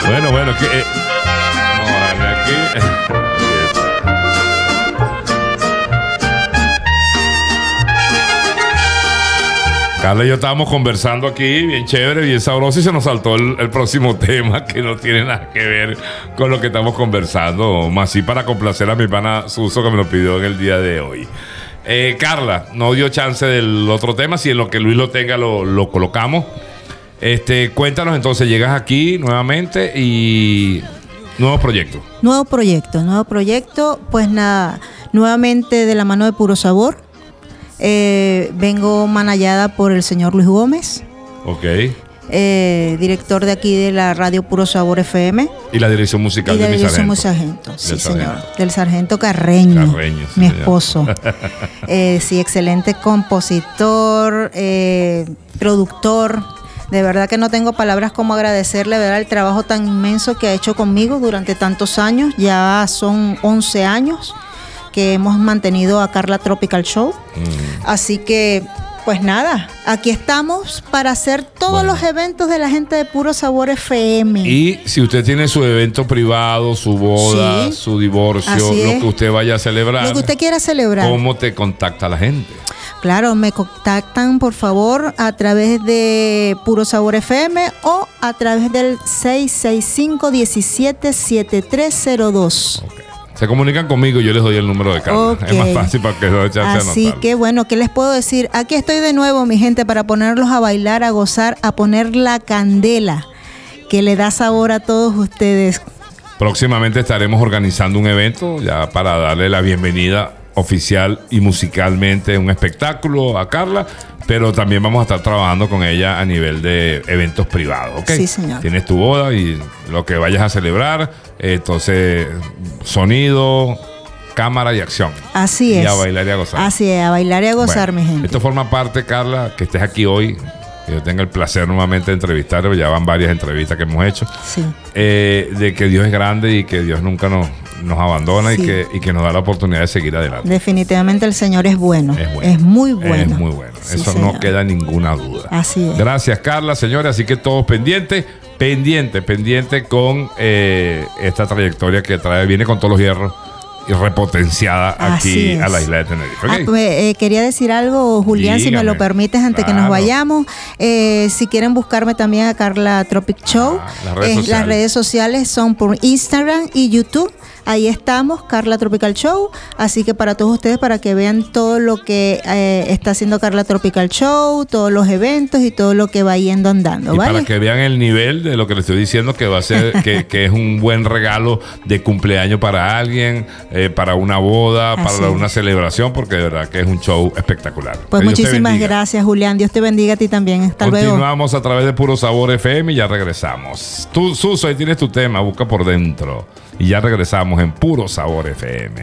Bueno, que vamos a darle aquí. Carla y yo estábamos conversando aquí, bien chévere, bien sabroso, y se nos saltó el próximo tema que no tiene nada que ver con lo que estamos conversando, más sí para complacer a mi pana Suso que me lo pidió en el día de hoy. Carla, no dio chance del otro tema, si en lo que Luis lo tenga lo colocamos. Cuéntanos entonces, llegas aquí nuevamente y nuevos proyectos. Nuevo proyecto, pues nada, nuevamente de la mano de Puro Sabor. Vengo manallada por el señor Luis Gómez. Ok. Director de aquí de la radio Puro Sabor FM. Y la dirección musical de mi sargento. Sí, señor. Del sargento Carreño mi esposo. Sí, excelente compositor, productor. De verdad que no tengo palabras como agradecerle, ¿verdad?, el trabajo tan inmenso que ha hecho conmigo durante tantos años. Ya son 11 años que hemos mantenido a Carla Tropical Show. Así que, pues nada, aquí estamos para hacer todos los eventos de la gente de Puro Sabor FM. Y si usted tiene su evento privado, su boda, su divorcio, lo que usted vaya a celebrar, lo que usted quiera celebrar, ¿cómo te contacta la gente? Claro, me contactan por favor a través de Puro Sabor FM o a través del 665-177302. Okay. Se comunican conmigo y yo les doy el número de Carla. Okay. Es más fácil para que no echarse a anotar. Así que bueno, ¿qué les puedo decir? Aquí estoy de nuevo, mi gente, para ponerlos a bailar, a gozar, a poner la candela que le da sabor a todos ustedes. Próximamente estaremos organizando un evento ya para darle la bienvenida oficial y musicalmente un espectáculo a Carla, pero también vamos a estar trabajando con ella a nivel de eventos privados, ¿ok? Sí, señor. Tienes tu boda y lo que vayas a celebrar, entonces sonido, cámara y acción. Así es. Y a bailar y a gozar. Así es, a bailar y a gozar, mi gente. Esto forma parte, Carla, que estés aquí hoy. Que yo tenga el placer nuevamente de entrevistar, ya van varias entrevistas que hemos hecho, sí. De que Dios es grande y que Dios nunca nos abandona, sí. y que nos da la oportunidad de seguir adelante. Definitivamente el Señor es bueno. Es muy bueno. Es muy bueno. Sí, eso señor. No queda ninguna duda. Así es. Gracias, Carla, señores. Así que todos pendientes con esta trayectoria que viene con todos los hierros y repotenciada aquí a la isla de Tenerife. ¿Okay? Quería decir algo, Julián, dígame, si me lo permites, antes que nos vayamos. Si quieren buscarme también a Carla Tropic Show, las redes sociales son por Instagram y YouTube. Ahí estamos, Carla Tropical Show. Así que para todos ustedes, para que vean todo lo que está haciendo Carla Tropical Show, todos los eventos y todo lo que va yendo andando. Y ¿vale? Para que vean el nivel de lo que les estoy diciendo, que va a ser que es un buen regalo de cumpleaños para alguien, para una boda, para una celebración, porque de verdad que es un show espectacular. Pues muchísimas gracias, Julián. Dios te bendiga a ti también. Hasta luego. Continuamos a través de Puro Sabor FM y ya regresamos. Tú, Suso, ahí tienes tu tema, busca por dentro. Y ya regresamos en Puro Sabor FM.